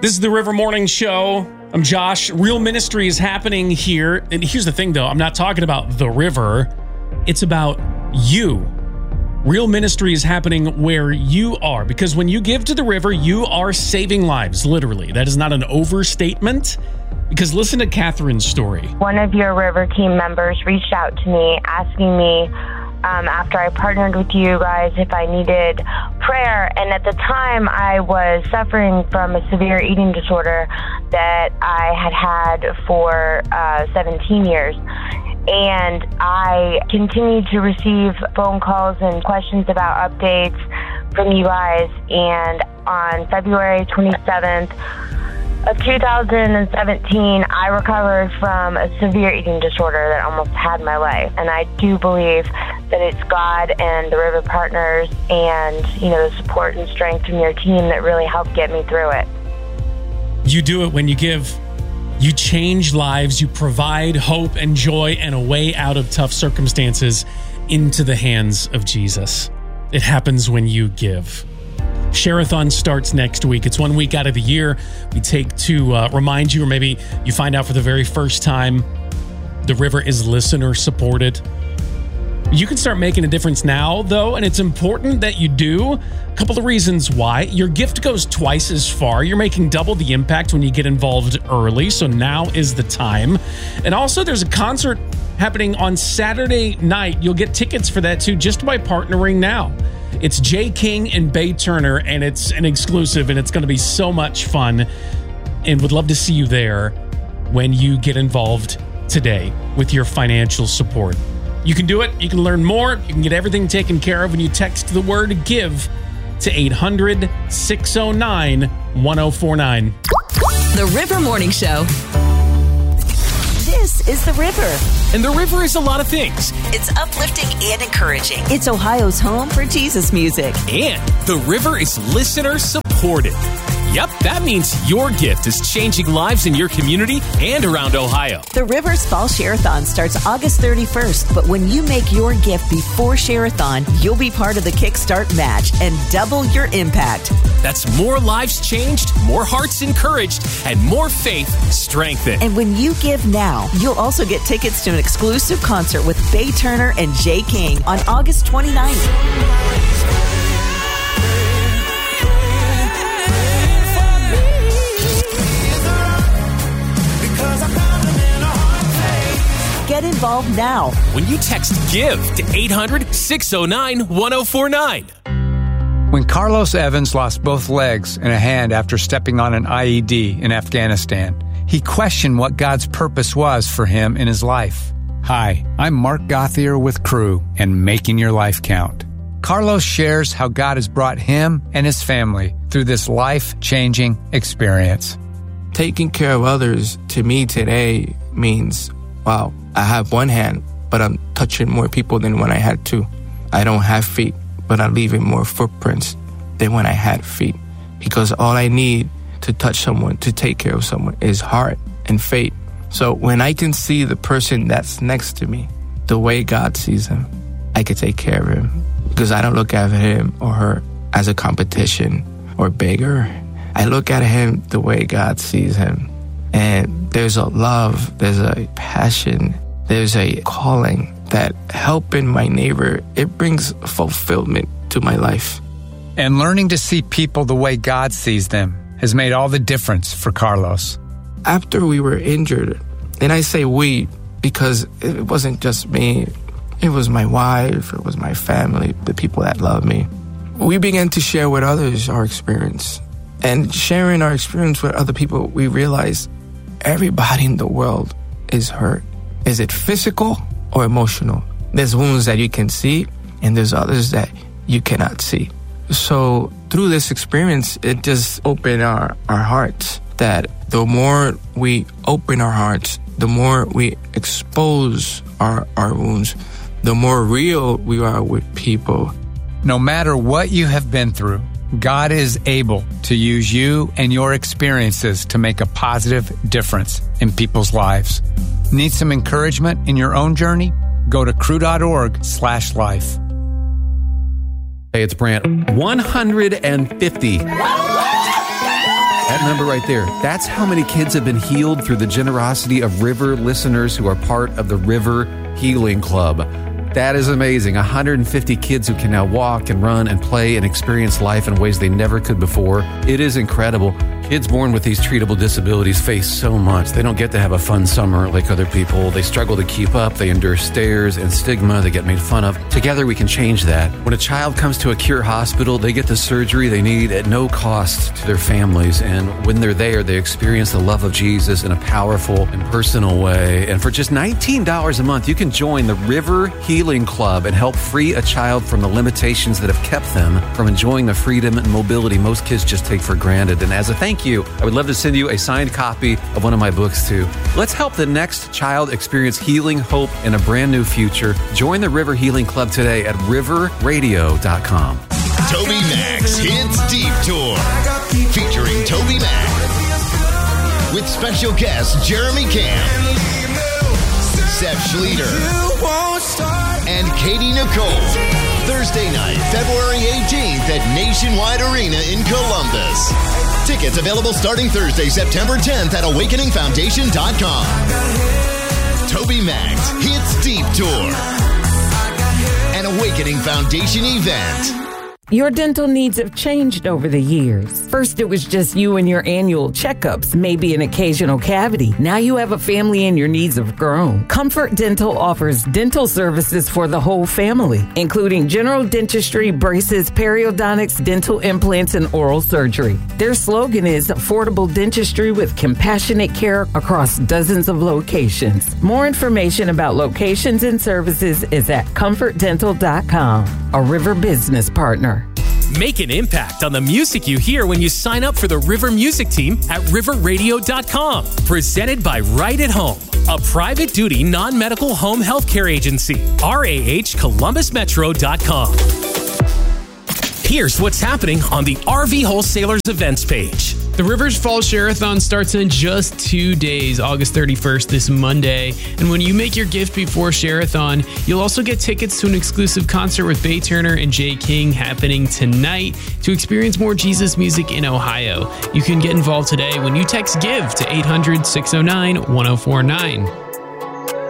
This is the River Morning Show. I'm Josh. Real ministry is happening here. And here's the thing, though. I'm not talking about the river. It's about you. Real ministry is happening where you are. Because when you give to the river, you are saving lives, literally. That is not an overstatement. Because listen to Catherine's story. One of your river team members reached out to me asking me after I partnered with you guys if I needed prayer. And at the time, I was suffering from a severe eating disorder that I had for 17 years. And I continued to receive phone calls and questions about updates from you guys. And on February 27th of 2017, I recovered from a severe eating disorder that almost had my life. And I do believe that it's God and the River Partners and, the support and strength from your team that really helped get me through it. You do it when you give. You change lives. You provide hope and joy and a way out of tough circumstances into the hands of Jesus. It happens when you give. Share-a-thon starts next week. It's 1 week out of the year. We take to remind you, or maybe you find out for the very first time, the river is listener supported. You can start making a difference now, though, and it's important that you do. A couple of reasons why. Your gift goes twice as far. You're making double the impact when you get involved early, so now is the time. And also, there's a concert happening on Saturday night. You'll get tickets for that, too, just by partnering now. It's Jay King and Bay Turner, and it's an exclusive, and it's going to be so much fun. And would love to see you there when you get involved today with your financial support. You can do it. You can learn more. You can get everything taken care of when you text the word GIVE to 800-609-1049. The River Morning Show. This is The River. And The River is a lot of things. It's uplifting and encouraging. It's Ohio's home for Jesus music. And The River is listener supported. Yep, that means your gift is changing lives in your community and around Ohio. The River's Fall Share-a-thon starts August 31st, but when you make your gift before Share-a-thon, you'll be part of the Kickstart match and double your impact. That's more lives changed, more hearts encouraged, and more faith strengthened. And when you give now, you'll also get tickets to an exclusive concert with Bay Turner and Jay King on August 29th. Get involved now when you text GIVE to 800-609-1049. When Carlos Evans lost both legs and a hand after stepping on an IED in Afghanistan, he questioned what God's purpose was for him in his life. Hi, I'm Mark Gothier with Crew and Making Your Life Count. Carlos shares how God has brought him and his family through this life-changing experience. Taking care of others to me today means, wow, I have one hand, but I'm touching more people than when I had two. I don't have feet, but I'm leaving more footprints than when I had feet. Because all I need to touch someone, to take care of someone, is heart and faith. So when I can see the person that's next to me, the way God sees him, I can take care of him. Because I don't look at him or her as a competition or beggar. I look at him the way God sees him. And there's a love, there's a passion, there's a calling that helping my neighbor, it brings fulfillment to my life. And learning to see people the way God sees them has made all the difference for Carlos. After we were injured, and I say we because it wasn't just me, it was my wife, it was my family, the people that love me. We began to share with others our experience. And sharing our experience with other people, we realized everybody in the world is hurt. Is it physical or emotional? There's wounds that you can see, and there's others that you cannot see. So through this experience, it just opened our hearts, that the more we open our hearts, the more we expose our wounds, the more real we are with people. No matter what you have been through, God is able to use you and your experiences to make a positive difference in people's lives. Need some encouragement in your own journey? Go to crew.org/life. Hey, it's Brant. 150. That number right there, that's how many kids have been healed through the generosity of River listeners who are part of the River Healing Club. That is amazing. 150 kids who can now walk and run and play and experience life in ways they never could before. It is incredible. Kids born with these treatable disabilities face so much. They don't get to have a fun summer like other people. They struggle to keep up. They endure stares and stigma. They get made fun of. Together, we can change that. When a child comes to a Cure hospital, they get the surgery they need at no cost to their families. And when they're there, they experience the love of Jesus in a powerful and personal way. And for just $19 a month, you can join the River Healing Club and help free a child from the limitations that have kept them from enjoying the freedom and mobility most kids just take for granted. And as a thank you, I would love to send you a signed copy of one of my books too. Let's help the next child experience healing, hope, and a brand new future. Join the River Healing Club today at riverradio.com. Toby Mac's Hits Deep Tour, featuring Toby Mac, with special guests Jeremy Camp, Seth Schleter, and Katie Nicole. Thursday night, February 18th at Nationwide Arena in Columbus. Tickets available starting Thursday, September 10th at AwakeningFoundation.com. Toby Mac's Hits Deep Tour, an Awakening Foundation event. Your dental needs have changed over the years. First, it was just you and your annual checkups, maybe an occasional cavity. Now you have a family and your needs have grown. Comfort Dental offers dental services for the whole family, including general dentistry, braces, periodontics, dental implants, and oral surgery. Their slogan is affordable dentistry with compassionate care across dozens of locations. More information about locations and services is at comfortdental.com, a River business partner. Make an impact on the music you hear when you sign up for the River Music Team at riverradio.com. Presented by Right at Home, a private duty non-medical home health care agency. RAHColumbusmetro.com. Here's what's happening on the RV Wholesalers events page. The Rivers Fall Share-a-thon starts in just 2 days, August 31st, this Monday. And when you make your gift before Share-a-thon, you'll also get tickets to an exclusive concert with Bay Turner and Jay King happening tonight to experience more Jesus music in Ohio. You can get involved today when you text GIVE to 800-609-1049.